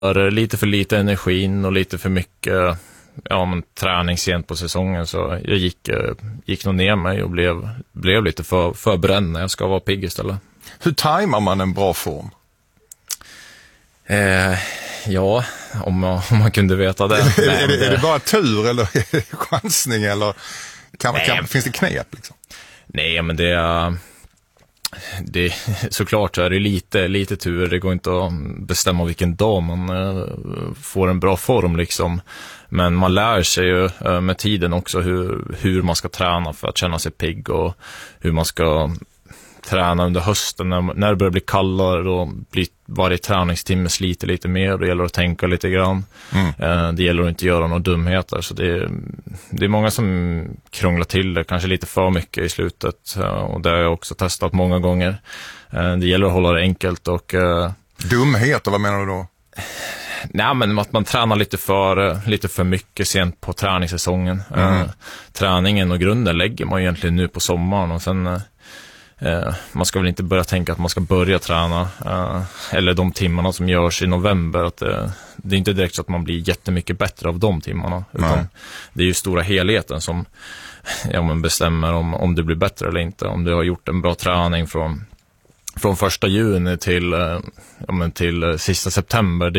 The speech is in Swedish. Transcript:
lite för lite energin och lite för mycket träning sent på säsongen, så jag gick nog ner mig och blev lite för bränd när jag ska vara pigg istället. Hur tajmar man en bra form? Om man kunde veta det. Är det bara tur eller chansning eller finns det knep liksom? Nej, men det såklart så är det lite tur. Det går inte att bestämma vilken dag man får en bra form liksom. Men man lär sig ju med tiden också hur man ska träna för att känna sig pigg, och hur man ska träna under hösten när det börjar bli kallare, och varje träningstimme sliter lite mer, och det gäller att tänka lite grann. Det gäller att inte göra några dumheter, så det är många som krånglar till det kanske lite för mycket i slutet, och det har jag också testat många gånger. Det gäller att hålla det enkelt. Och dumheter, vad menar du då? Nej, men att man tränar lite för mycket sent på träningssäsongen. Träningen och grunden lägger man egentligen nu på sommaren, och sen man ska väl inte börja tänka att man ska börja träna eller de timmarna som görs i november, att det är inte direkt så att man blir jättemycket bättre av de timmarna, utan det är ju stora helheten som bestämmer om du blir bättre eller inte. Om du har gjort en bra träning från 1 juni till sista september, det